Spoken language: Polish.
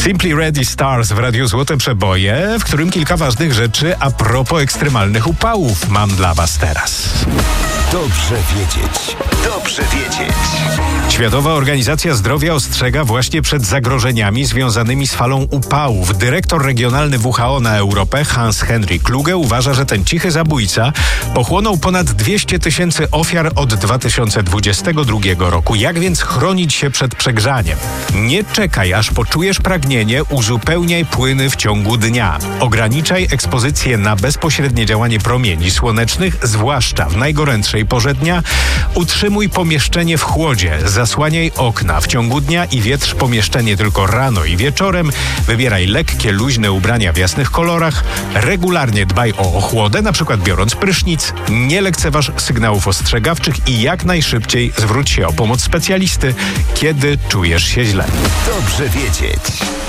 Simply Ready Stars w Radiu Złote Przeboje, w którym kilka ważnych rzeczy a propos ekstremalnych upałów mam dla Was teraz. Dobrze wiedzieć. Dobrze wiedzieć. Światowa Organizacja Zdrowia ostrzega właśnie przed zagrożeniami związanymi z falą upałów. Dyrektor regionalny WHO na Europę, Hans-Henry Kluge, uważa, że ten cichy zabójca pochłonął ponad 200 000 ofiar od 2022 roku. Jak więc chronić się przed przegrzaniem? Nie czekaj, aż poczujesz pragnienie, uzupełniaj płyny w ciągu dnia. Ograniczaj ekspozycję na bezpośrednie działanie promieni słonecznych, zwłaszcza w najgorętszej porze dnia. Utrzymuj pomieszczenie w chłodzie, zasłaniaj okna w ciągu dnia i wietrz pomieszczenie tylko rano i wieczorem. Wybieraj lekkie, luźne ubrania w jasnych kolorach. Regularnie dbaj o ochłodę, na przykład biorąc prysznic. Nie lekceważ sygnałów ostrzegawczych i jak najszybciej zwróć się o pomoc specjalisty, kiedy czujesz się źle. Dobrze wiedzieć.